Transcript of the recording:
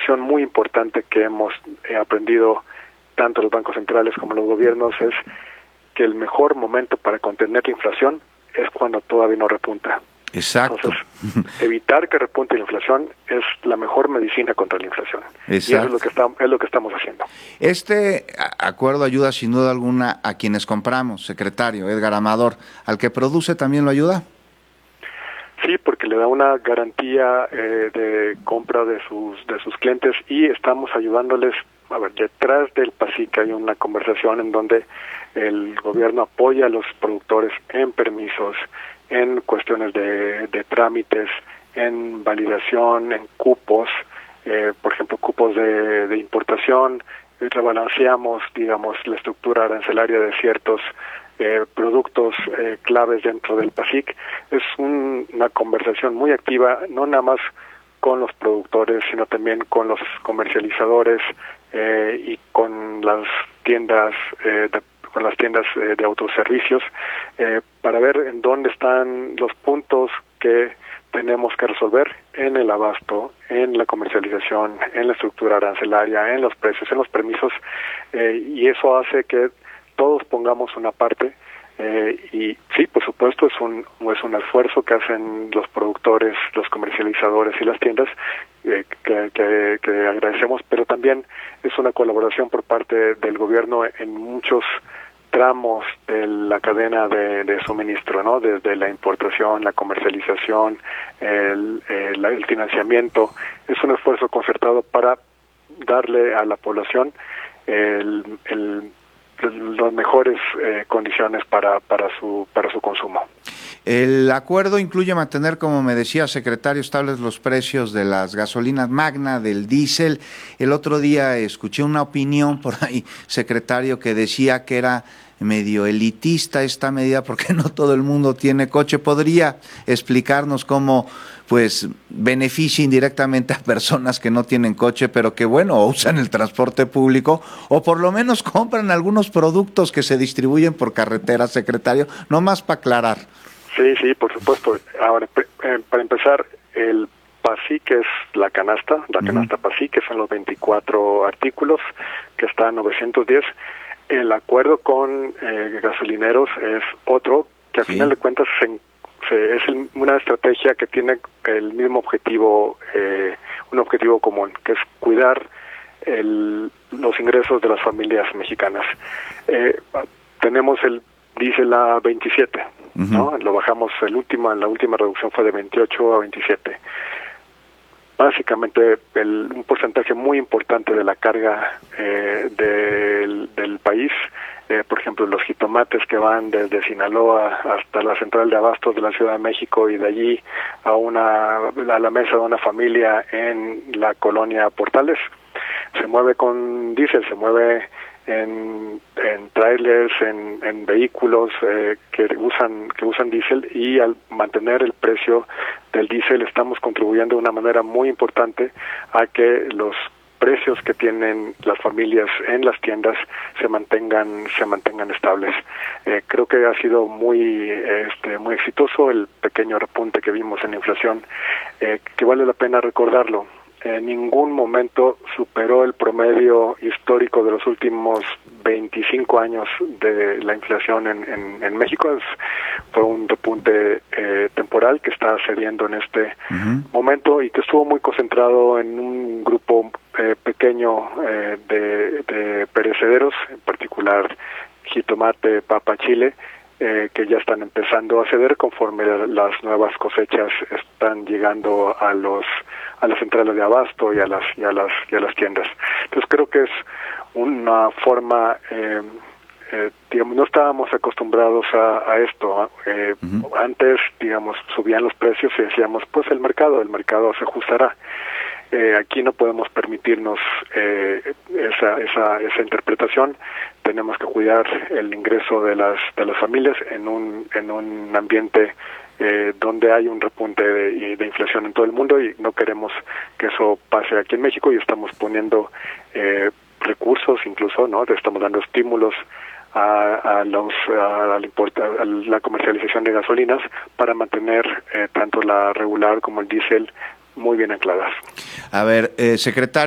lección muy importante que hemos aprendido tanto los bancos centrales como los gobiernos es que el mejor momento para contener la inflación es cuando todavía no repunta. Exacto. Entonces, evitar que repunte la inflación es la mejor medicina contra la inflación. Exacto. Y eso es lo que estamos haciendo. Este acuerdo ayuda sin duda alguna a quienes compramos, secretario Edgar Amador. ¿Al que produce también lo ayuda? Sí, porque le da una garantía de compra de sus clientes y estamos ayudándoles. A ver, detrás del PASIC hay una conversación en donde el gobierno apoya a los productores en permisos, en cuestiones de trámites, en validación, en cupos, por ejemplo, cupos de importación. Rebalanceamos, digamos, la estructura arancelaria de ciertos productos claves dentro del PASIC. Es una conversación muy activa, no nada más con los productores, sino también con los comercializadores y con las tiendas de autoservicios para ver en dónde están los puntos que tenemos que resolver en el abasto, en la comercialización, en la estructura arancelaria, en los precios, en los permisos, y eso hace que todos pongamos una parte. Y sí, por supuesto, es un esfuerzo que hacen los productores, los comercializadores y las tiendas, que agradecemos, pero también es una colaboración por parte del gobierno en muchos tramos de la cadena de suministro, ¿no? Desde la importación, la comercialización, el financiamiento. Es un esfuerzo concertado para darle a la población las mejores condiciones para su consumo. El acuerdo incluye mantener, como me decía, secretario, estables los precios de las gasolinas Magna, del diésel. El otro día escuché una opinión por ahí, secretario, que decía que era medio elitista esta medida porque no todo el mundo tiene coche. ¿Podría explicarnos cómo pues beneficia indirectamente a personas que no tienen coche, pero que bueno, usan el transporte público o por lo menos compran algunos productos que se distribuyen por carretera, secretario? Nomás para aclarar. Sí, por supuesto. Ahora, para empezar, el PASIC es la canasta PASIC, que son los 24 artículos, que está a 910. El acuerdo con gasolineros es otro, que al final de cuentas es una estrategia que tiene el mismo objetivo, un objetivo común, que es cuidar los ingresos de las familias mexicanas. Tenemos el diésel a 27, ¿no? Lo bajamos la última reducción fue de 28 a 27. Básicamente un porcentaje muy importante de la carga del país, por ejemplo los jitomates que van desde Sinaloa hasta la central de abastos de la Ciudad de México y de allí a la mesa de una familia en la colonia Portales, se mueve con diésel, se mueve en trailers, en vehículos que usan diésel, y al mantener el precio del diésel estamos contribuyendo de una manera muy importante a que los precios que tienen las familias en las tiendas se mantengan estables. Creo que ha sido muy exitoso el pequeño repunte que vimos en la inflación, que vale la pena recordarlo. En ningún momento superó el promedio histórico de los últimos 25 años de la inflación en México. Fue un repunte temporal que está cediendo en este momento y que estuvo muy concentrado en un grupo pequeño de perecederos, en particular jitomate, papa, chile, que ya están empezando a ceder conforme las nuevas cosechas están llegando a las centrales de abasto y a las tiendas. Entonces creo que es una forma, digamos, no estábamos acostumbrados a esto. Antes, digamos, subían los precios y decíamos, pues el mercado se ajustará. Aquí no podemos permitirnos esa interpretación. Tenemos que cuidar el ingreso de las familias en un ambiente donde hay un repunte de inflación en todo el mundo, y no queremos que eso pase aquí en México, y estamos poniendo recursos, incluso, ¿no? Estamos dando estímulos a la comercialización de gasolinas para mantener tanto la regular como el diésel muy bien ancladas. A ver, secretario.